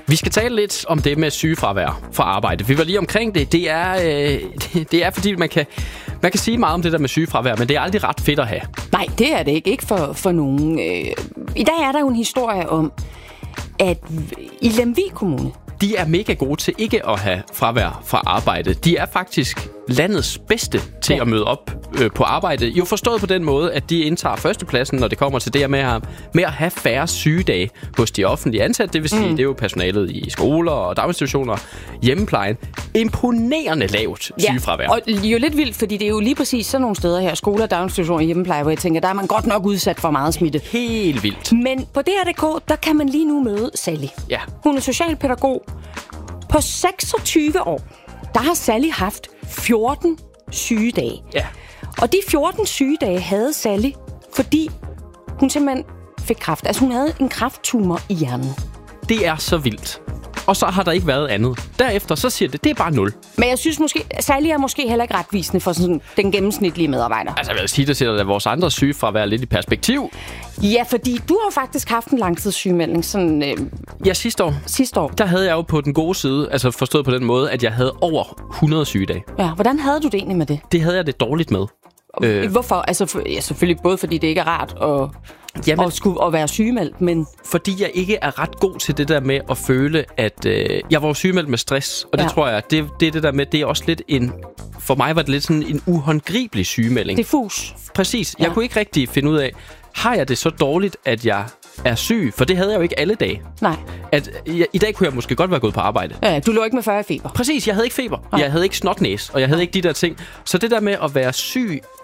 Vi skal tale lidt om det med sygefravær fra arbejde. Vi var lige omkring det. Det er fordi, man kan sige meget om det der med sygefravær, men det er aldrig ret fedt at have. Nej, det er det ikke. Ikke for nogen. I dag er der jo en historie om, at i Lemvig Kommune, De er mega gode til ikke at have fravær fra arbejde. De er faktisk landets bedste til at møde op på arbejde. Jo forstået på den måde, at de indtager førstepladsen, når det kommer til det med at have færre sygedage hos de offentlige ansatte. Det vil sige, det er jo personalet i skoler og daginstitutioner, hjemmeplejen. Imponerende lavt sygefravær. Og jo lidt vildt, fordi det er jo lige præcis sådan nogle steder her, skoler, daginstitutioner og hjemmepleje, hvor jeg tænker, der er man godt nok udsat for meget smitte. Helt vildt. Men på DR.dk, der kan man lige nu møde Sally. Ja. Hun er socialpædagog. På 26 år, der har Sally haft 14 sygedage. Ja. Og de 14 sygedage havde Sally, fordi hun simpelthen fik kræft. Altså hun havde en kræfttumor i hjernen. Det er så vildt. Og så har der ikke været andet. Derefter så siger det er bare 0. Men jeg synes måske, Sally er måske heller ikke retvisende for sådan den gennemsnitlige medarbejder. Altså jeg vil sige, det sætter da vores andre sygefravær lidt i perspektiv. Ja, fordi du har jo faktisk haft en langtidssygemelding sådan... Ja, sidste år. Der havde jeg jo på den gode side, altså forstået på den måde, at jeg havde over 100 sygedage. Ja, hvordan havde du det egentlig med det? Det havde jeg det dårligt med. Hvorfor? Altså selvfølgelig både fordi det ikke er rart at være sygemeldt, men... Fordi jeg ikke er ret god til det der med at føle, at jeg var sygemeldt med stress. Og det tror jeg, det er det der med, det er også lidt en... For mig var det lidt sådan en uhåndgribelig sygemelding. Diffus. Præcis. Jeg kunne ikke rigtig finde ud af, har jeg det så dårligt, at jeg er syg? For det havde jeg jo ikke alle dage. Nej. I dag kunne jeg måske godt være gået på arbejde. Ja, du lå ikke med 40 feber. Præcis, jeg havde ikke feber. Nej. Jeg havde ikke snotnæs, og jeg havde ikke de der ting. Så det der med at være syg